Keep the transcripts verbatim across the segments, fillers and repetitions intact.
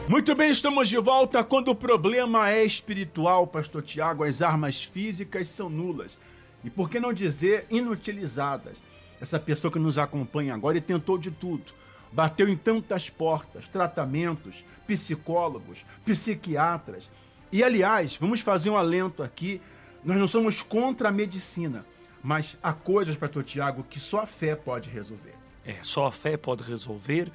Muito bem, estamos de volta. Quando o problema é espiritual, pastor Tiago, as armas físicas são nulas. E por que não dizer inutilizadas? Essa pessoa que nos acompanha agora e tentou de tudo. Bateu em tantas portas, tratamentos, psicólogos, psiquiatras. E, aliás, vamos fazer um alento aqui. Nós não somos contra a medicina, mas há coisas, pastor Tiago, que só a fé pode resolver. É, só a fé pode resolver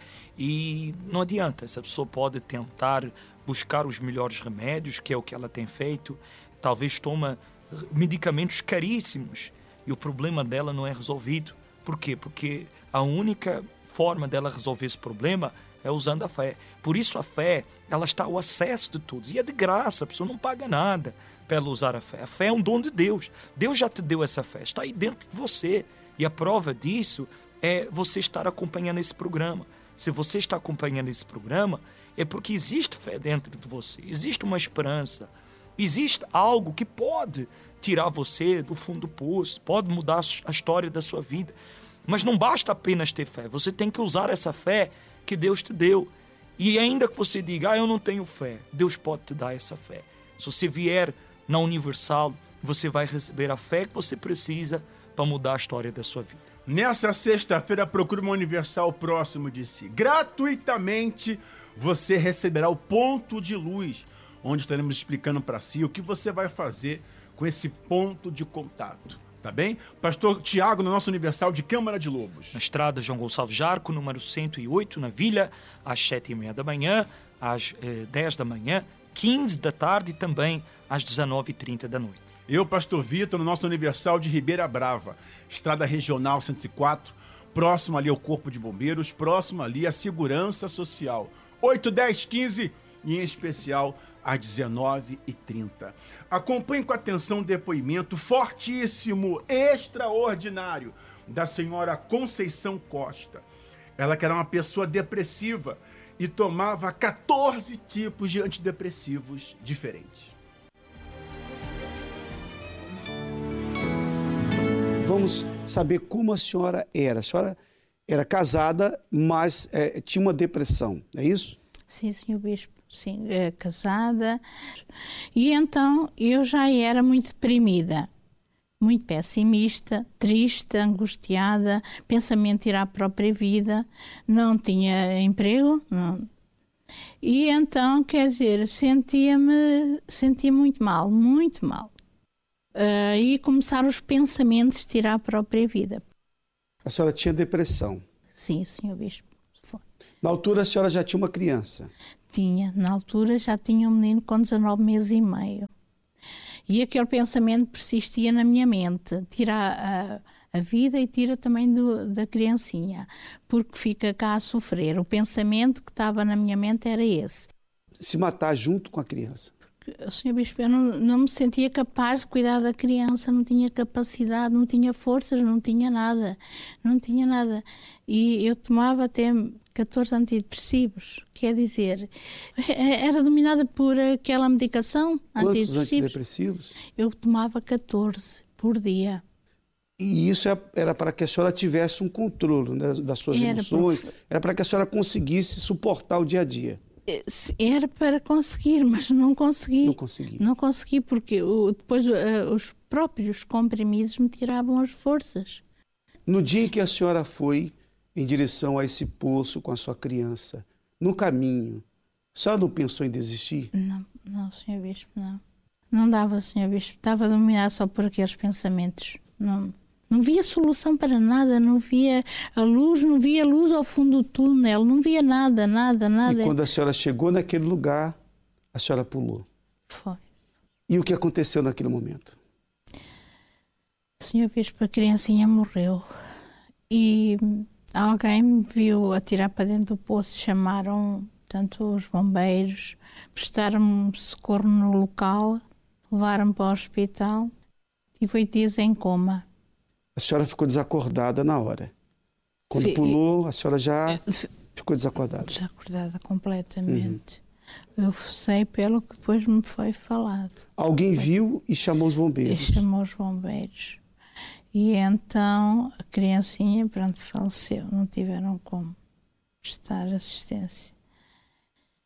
e não adianta. Essa pessoa pode tentar buscar os melhores remédios, que é o que ela tem feito. Talvez toma medicamentos caríssimos e o problema dela não é resolvido. Por quê? Porque a única forma dela resolver esse problema é usando a fé. Por isso a fé, ela está ao acesso de todos. E é de graça, a pessoa não paga nada para ela usar a fé. A fé é um dom de Deus. Deus já te deu essa fé, está aí dentro de você. E a prova disso é você estar acompanhando esse programa. Se você está acompanhando esse programa, é porque existe fé dentro de você, existe uma esperança, existe algo que pode tirar você do fundo do poço, pode mudar a história da sua vida. Mas não basta apenas ter fé, você tem que usar essa fé que Deus te deu. E ainda que você diga, ah, eu não tenho fé, Deus pode te dar essa fé. Se você vier na Universal, você vai receber a fé que você precisa para mudar a história da sua vida. Nessa sexta-feira, procure uma Universal próximo de si. Gratuitamente, você receberá o ponto de luz, onde estaremos explicando para si o que você vai fazer com esse ponto de contato. Tá bem? Pastor Tiago, no nosso Universal de Câmara de Lobos. Na estrada João Gonçalves Jarco, número cento e oito, na Vila, às sete e meia da manhã, às eh, dez da manhã, quinze da tarde e também às dezenove e trinta da noite. Eu, pastor Vitor, no nosso Universal de Ribeira Brava, Estrada Regional cento e quatro, próximo ali ao Corpo de Bombeiros, próximo ali à Segurança Social, oito, dez, quinze e em especial às dezenove e trinta. Acompanhe com atenção o depoimento fortíssimo, extraordinário da senhora Conceição Costa. Ela que era uma pessoa depressiva e tomava quatorze tipos de antidepressivos diferentes. Vamos saber como a senhora era. A senhora era casada, mas é, tinha uma depressão, é isso? Sim, senhor Bispo, sim, é, casada. E então eu já era muito deprimida, muito pessimista, triste, angustiada, pensamento de ir à própria vida, não tinha emprego, não. E então, quer dizer, sentia-me, sentia muito mal, muito mal. Uh, e começaram os pensamentos de tirar a própria vida. A senhora tinha depressão? Sim, senhor Bispo. Foi. Na altura a senhora já tinha uma criança? Tinha, na altura já tinha um menino com dezanove meses e meio. E aquele pensamento persistia na minha mente, tira a, a vida e tira também do, da criancinha, porque fica cá a sofrer. O pensamento que estava na minha mente era esse. Se matar junto com a criança? senhor Bispo, eu não, não me sentia capaz de cuidar da criança, não tinha capacidade, não tinha forças, não tinha nada, não tinha nada. E eu tomava até catorze antidepressivos, quer dizer, era dominada por aquela medicação. Quantos antidepressivos? antidepressivos? Eu tomava catorze por dia. E isso era para que a senhora tivesse um controle, né, das suas era emoções, por... era para que a senhora conseguisse suportar o dia a dia. Era para conseguir, mas não consegui. Não consegui. Não consegui porque o, depois uh, os próprios comprimidos me tiravam as forças. No dia em que a senhora foi em direção a esse poço com a sua criança, no caminho, a senhora não pensou em desistir? Não, não, senhor Bispo, não. Não dava, senhor Bispo. Estava dominado só por aqueles pensamentos. Não, não via solução para nada, não via a luz, não via a luz ao fundo do túnel, não via nada, nada, nada. E quando a senhora chegou naquele lugar, a senhora pulou? Foi. E o que aconteceu naquele momento? Senhor Bispo, a criancinha morreu. E alguém me viu atirar para dentro do poço, chamaram, portanto, os bombeiros, prestaram-me socorro no local, levaram-me para o hospital e foi dias em coma. A senhora ficou desacordada na hora. Quando F... pulou, a senhora já F... ficou desacordada? Desacordada completamente. Uhum. Eu sei pelo que depois me foi falado. Alguém viu e chamou os bombeiros? E chamou os bombeiros. E então a criancinha, pronto, faleceu. Não tiveram como prestar assistência.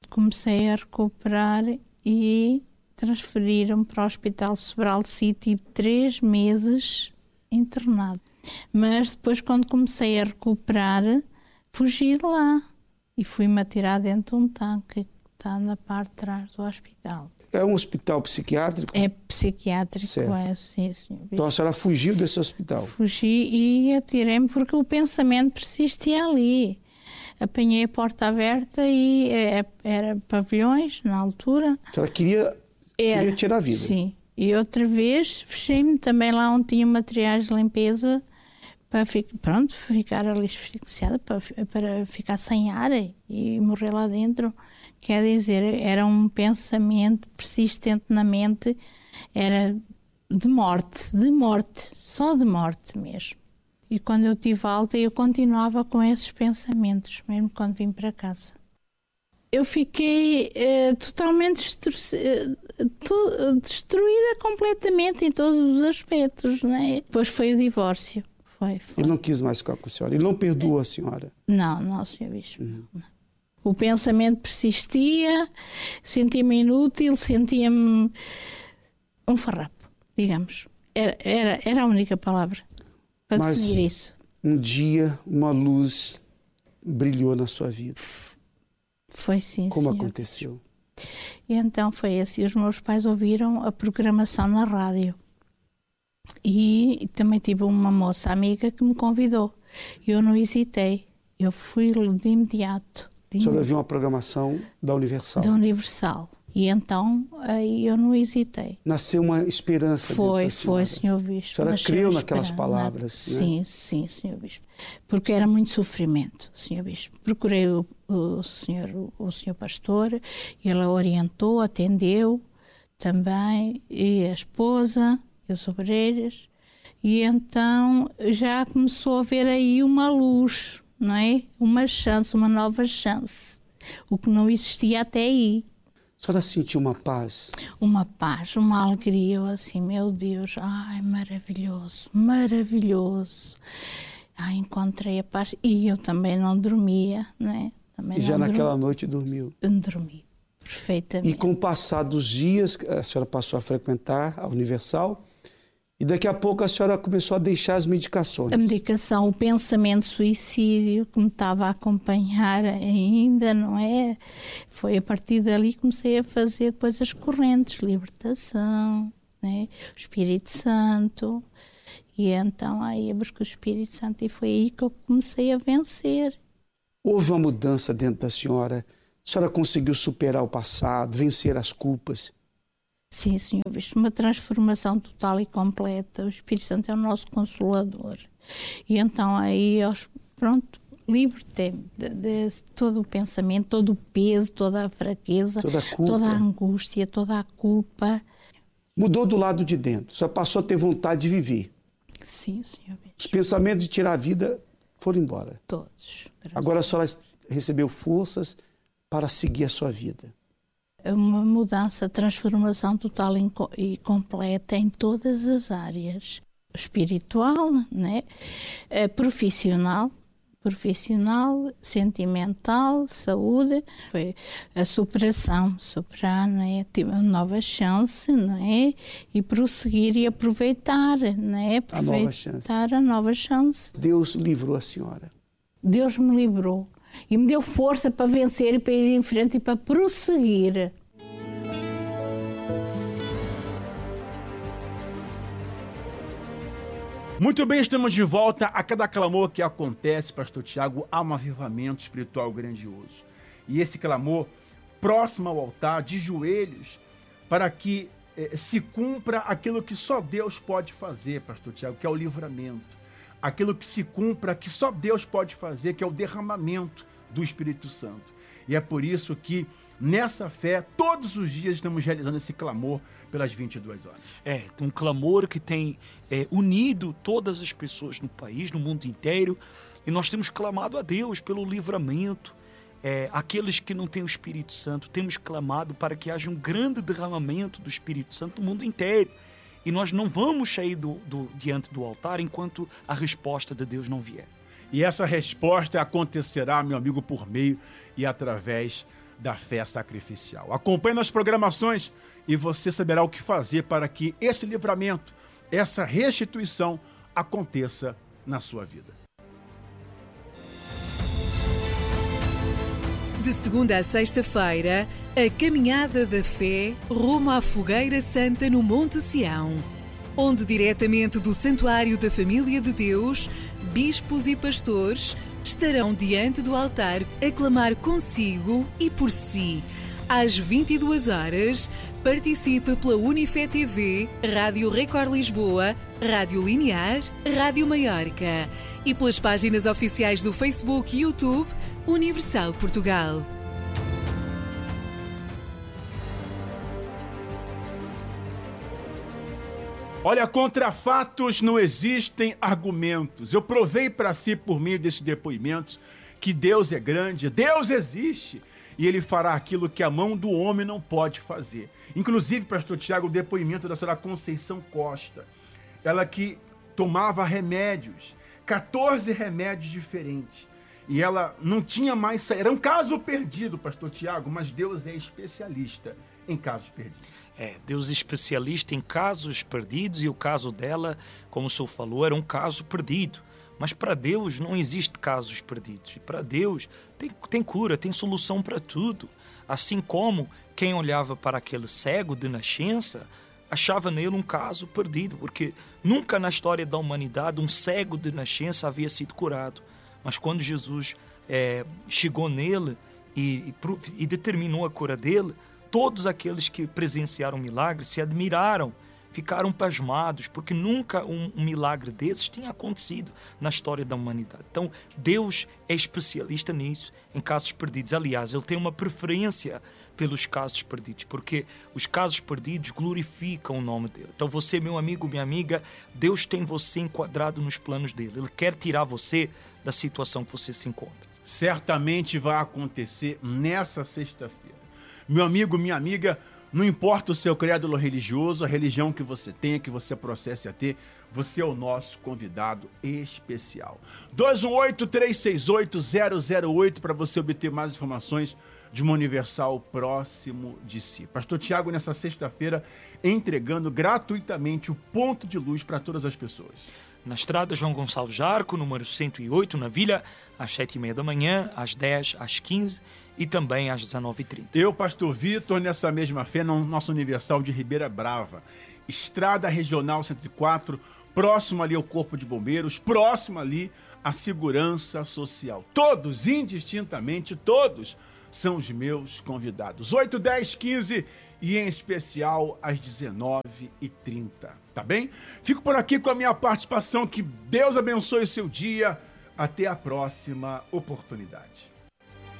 comecei a recuperar e transferiram-me para o Hospital Sobral de Si, tive três meses internado. Mas depois, quando comecei a recuperar, fugi de lá e fui-me atirar dentro de um tanque que está na parte de trás do hospital. É um hospital psiquiátrico? É psiquiátrico, certo. É, sim, senhor. Então a senhora fugiu desse hospital? Fugi e atirei-me porque o pensamento persistia ali. Apanhei a porta aberta e é, era pavilhões na altura. A senhora queria, era, queria tirar a vida? Sim. E outra vez fechei-me também lá onde tinha materiais de limpeza para ficar, pronto, ficar ali asfixiada, para, para ficar sem ar e morrer lá dentro. Quer dizer, era um pensamento persistente na mente, era de morte, de morte, só de morte mesmo. E quando eu tive alta, eu continuava com esses pensamentos, mesmo quando vim para casa. Eu fiquei uh, totalmente destru uh, to destruída completamente em todos os aspectos, não é? Depois foi o divórcio. Foi, foi. Ele não quis mais ficar com a senhora? Ele não perdoou a senhora? Não, não, senhor Bispo, não, não. O pensamento persistia, sentia-me inútil, sentia-me um farrapo, digamos. Era, era, era a única palavra para Mas definir isso. Um dia, uma luz brilhou na sua vida. Foi sim, Como senhor. aconteceu? E então foi assim, os meus pais ouviram a programação na rádio. E também tive uma moça amiga que me convidou. Eu não hesitei, eu fui de imediato. A senhora viu uma programação da Universal? Da Universal. E então, aí eu não hesitei. Nasceu uma esperança Foi, dentro da senhora. foi, senhor Bispo. A senhora Nasceu creu a naquelas esperança. palavras, né? Sim, sim, senhor Bispo. Porque era muito sofrimento, senhor Bispo. Procurei o, o, senhor, o, o senhor pastor, ele orientou, atendeu também, e a esposa, e os obreiros. E então já começou a haver aí uma luz, não é? Uma chance, uma nova chance. O que não existia até aí. A senhora sentiu uma paz? Uma paz, uma alegria. Eu assim, meu Deus, ai, maravilhoso, maravilhoso. Ai, encontrei a paz. E eu também não dormia, não é? Também E já não naquela dormi. noite dormiu? Eu dormi, perfeitamente. E com o passar dos dias, a senhora passou a frequentar a Universal e daqui a pouco a senhora começou a deixar as medicações. A medicação, o pensamento suicídio que me estava a acompanhar ainda, não é? Foi a partir dali que comecei a fazer depois as correntes, libertação, né? O Espírito Santo. E então aí eu busquei o Espírito Santo e foi aí que eu comecei a vencer. Houve uma mudança dentro da senhora? A senhora conseguiu superar o passado, vencer as culpas? Sim, senhor Bispo, uma transformação total e completa. O Espírito Santo é o nosso consolador. E então aí, pronto, libertei-me de, de todo o pensamento, todo o peso, toda a fraqueza, toda a, culpa. toda a angústia, toda a culpa. Mudou do lado de dentro, só passou a ter vontade de viver. Sim, senhor Bispo. Os pensamentos de tirar a vida foram embora. Todos. Agora a senhora recebeu forças para seguir a sua vida. Uma mudança, transformação total e completa em todas as áreas. Espiritual, né? Profissional, profissional, sentimental, saúde. Foi a superação, superar, né? Tive uma nova chance, não é? E prosseguir e aproveitar, não é? Aproveitar a nova chance. a nova chance. Deus livrou a senhora. Deus me livrou. E me deu força para vencer e para ir em frente e para prosseguir. Muito bem, estamos de volta. A cada clamor que acontece, pastor Tiago, há um avivamento espiritual grandioso. E esse clamor, próximo ao altar, de joelhos, para que eh, se cumpra aquilo que só Deus pode fazer, pastor Tiago, que é o livramento. Aquilo que se cumpra, que só Deus pode fazer, que é o derramamento do Espírito Santo. E é por isso que, nessa fé, todos os dias estamos realizando esse clamor pelas vinte e duas horas. É, um clamor que tem é, unido todas as pessoas no país, no mundo inteiro, e nós temos clamado a Deus pelo livramento. É, aqueles que não têm o Espírito Santo, temos clamado para que haja um grande derramamento do Espírito Santo no mundo inteiro. E nós não vamos sair do, do, diante do altar enquanto a resposta de Deus não vier. E essa resposta acontecerá, meu amigo, por meio e através da fé sacrificial. Acompanhe nas programações e você saberá o que fazer para que esse livramento, essa restituição aconteça na sua vida. De segunda a sexta-feira, a Caminhada da Fé rumo à Fogueira Santa no Monte Sião, onde diretamente do Santuário da Família de Deus, bispos e pastores estarão diante do altar a clamar consigo e por si. Às vinte e duas horas, participe pela Unifé T V, Rádio Record Lisboa, Rádio Linear, Rádio Maiorca e pelas páginas oficiais do Facebook e YouTube Universal Portugal. Olha, contra fatos não existem argumentos. Eu provei para si, por meio desses depoimentos, que Deus é grande, Deus existe, e Ele fará aquilo que a mão do homem não pode fazer. Inclusive, pastor Tiago, o depoimento da senhora Conceição Costa, ela que tomava remédios, quatorze remédios diferentes, e ela não tinha mais saída. Era um caso perdido, pastor Tiago, mas Deus é especialista em casos perdidos. É, Deus é especialista em casos perdidos, e o caso dela, como o senhor falou, era um caso perdido. Mas para Deus não existe casos perdidos. E para Deus tem, tem cura, tem solução para tudo. Assim como quem olhava para aquele cego de nascença achava nele um caso perdido, porque nunca na história da humanidade um cego de nascença havia sido curado. Mas quando Jesus é, chegou nele e, e, e determinou a cura dele, todos aqueles que presenciaram o milagre se admiraram, ficaram pasmados, porque nunca um, um milagre desses tinha acontecido na história da humanidade. Então, Deus é especialista nisso, em casos perdidos. Aliás, Ele tem uma preferência pelos casos perdidos, porque os casos perdidos glorificam o nome dEle. Então, você, meu amigo, minha amiga, Deus tem você enquadrado nos planos dEle. Ele quer tirar você da situação que você se encontra. Certamente vai acontecer nessa sexta-feira. Meu amigo, minha amiga, não importa o seu crédulo religioso, a religião que você tenha, que você processe a ter, você é o nosso convidado especial. dois um oito, três seis oito, zero zero oito para você obter mais informações de uma Universal próximo de si. Pastor Tiago, nessa sexta-feira, entregando gratuitamente o ponto de luz para todas as pessoas. Na estrada João Gonçalves Arco, número cento e oito, na Vila, às sete e meia da manhã, às dez, às quinze e também às dezenove e trinta. Eu, pastor Vitor, nessa mesma fé, no nosso Universal de Ribeira Brava, estrada regional cento e quatro, próximo ali ao Corpo de Bombeiros, próximo ali à Segurança Social. Todos, indistintamente, todos são os meus convidados. oito, dez, quinze e em especial às dezenove e trinta, tá bem? Fico por aqui com a minha participação. Que Deus abençoe o seu dia. Até a próxima oportunidade.